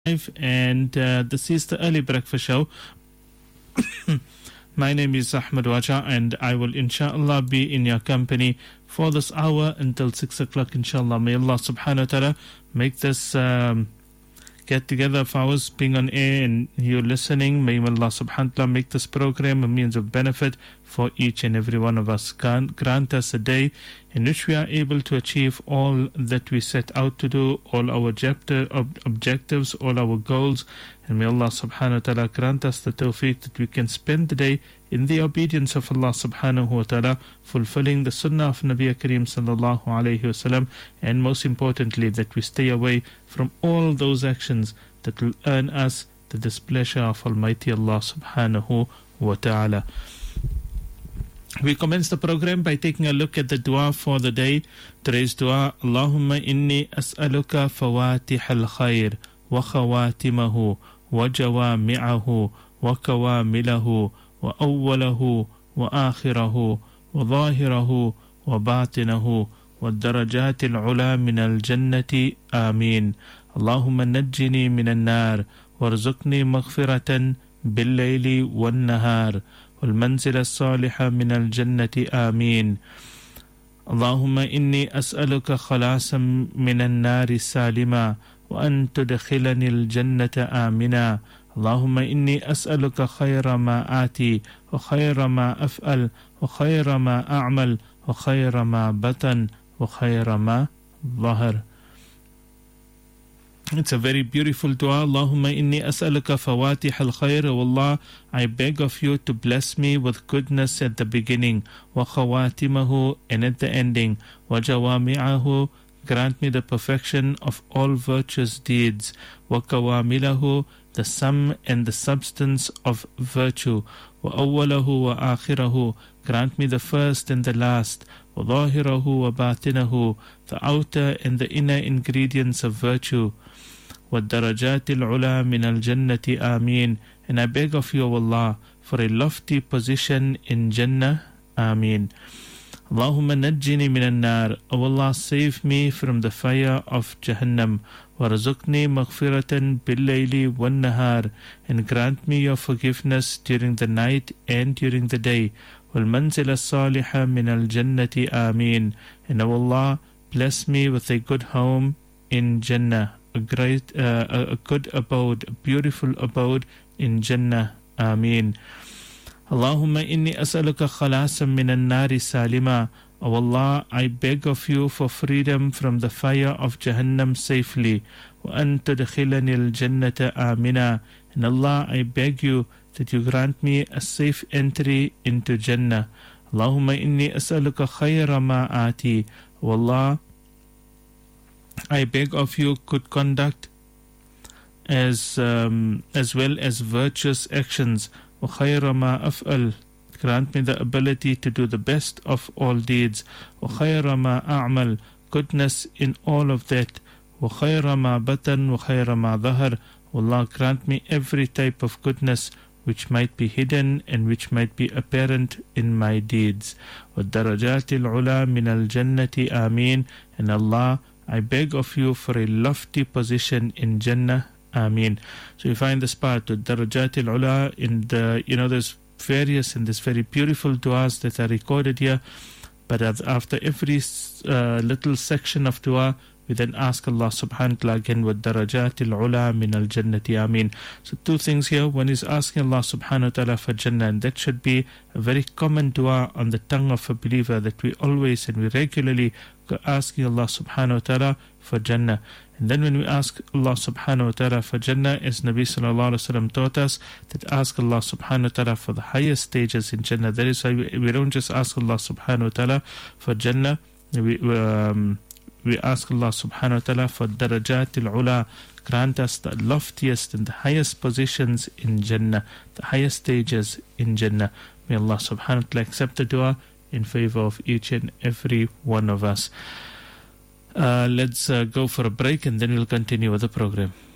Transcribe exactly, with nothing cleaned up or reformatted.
And uh, this is the Early Breakfast Show. My name is Ahmed Waja, and I will inshallah be in your company for this hour until six o'clock inshallah. May Allah subhanahu wa ta'ala make this um, get together of ours being on air and you listening. May Allah subhanahu wa ta'ala make this program a means of benefit for each and every one of us. Grant, grant us a day in which we are able to achieve all that we set out to do, all our objective, ob- objectives, all our goals. And may Allah subhanahu wa ta'ala grant us the tawfiq that we can spend the day in the obedience of Allah subhanahu wa ta'ala, fulfilling the sunnah of Nabi Kareem sallallahu alayhi wa sallam, and most importantly that we stay away from all those actions that will earn us the displeasure of Almighty Allah subhanahu wa ta'ala. We commence the program by taking a look at the dua for the day. Today's dua: Allahumma inni as'aluka fawatih al-khair wa khawatimahu wa jawami'ahu wa kawamilahu wa awwalahu wa akhirahu wa zahirahu wa batinahu wa darajat al-ula min al-jannati. Ameen. Allahumma najjini min al-nar warzuqni maghfiratan bil-layli wal-nahar والمنزل الصالحة من الجنة آمين. اللهم إني أسألك خلاصا من النار سالما وأن تدخلني الجنة آمنا. اللهم إني أسألك خير ما آتي وخير ما أفعل وخير ما أعمل وخير ما بطن وخير ما ظهر. It's a very beautiful dua. Allahumma inni as'aluka fawatih al-khair. O Allah, I beg of you to bless me with goodness at the beginning, wa khawatimahu, and at the ending, wa jawami'ahu, grant me the perfection of all virtuous deeds, wa kawamilahu, the sum and the substance of virtue, wa awwalahu wa akhirahu, grant me the first and the last, wa zahirahu wa batinahu, the outer and the inner ingredients of virtue, وَالدَّرَجَاتِ الْعُلَى مِنَ الْجَنَّةِ آمين. And I beg of you, O Allah, for a lofty position in Jannah. Ameen. Allahumma najjini min al-nar. O Allah, save me from the fire of Jahannam. وَرَزُقْنِي مَغْفِرَةً بِاللَّيْلِ وَالنَّهَارِ. And grant me your forgiveness during the night and during the day. وَالْمَنْزِلَ الصَّالِحَ مِنَ الْجَنَّةِ آمين. And O Allah, bless me with a good home in Jannah, a great, uh, a good abode, a beautiful abode in Jannah. Ameen. Allahumma inni as'aluka khalasan min al-nari salima. O Allah, I beg of you for freedom from the fire of Jahannam safely. Wa an tudkhilani al-jannata amina. And Allah, I beg you that you grant me a safe entry into Jannah. Allahumma inni as'aluka khayra ma ati. O Allah, I beg of you good conduct as um, as well as virtuous actions. Wa khayra ma af'al. Grant me the ability to do the best of all deeds. Wa khayra ma a'mal. Goodness in all of that. Wa khayra ma batan wa khayra ma dhahar. Allah, grant me every type of goodness which might be hidden and which might be apparent in my deeds. Wa darajatil ula min al jannati. Ameen. And Allah, I beg of you for a lofty position in Jannah. Ameen. So you find this part, the Darajatil Ula, in the, you know, there's various and there's very beautiful du'as that are recorded here. But after every uh, little section of du'a, we then ask Allah subhanahu wa ta'ala again with Darajatil Ula min al Jannati. Ameen. So two things here. One is asking Allah subhanahu wa ta'ala for Jannah, and that should be a very common dua on the tongue of a believer, that we always and we regularly go asking Allah subhanahu wa ta'ala for Jannah. And then when we ask Allah subhanahu wa ta'ala for Jannah, as Nabi sallallahu alayhi wa sallam taught us, that ask Allah subhanahu wa ta'ala for the highest stages in Jannah. That is why we, we don't just ask Allah subhanahu wa ta'ala for Jannah, we, um, we ask Allah subhanahu wa ta'ala for Darajatil Ula. Grant us the loftiest and the highest positions in Jannah, the highest stages in Jannah. May Allah subhanahu wa ta'ala accept the dua in favor of each and every one of us. Uh, let's uh, go for a break and then we'll continue with the program.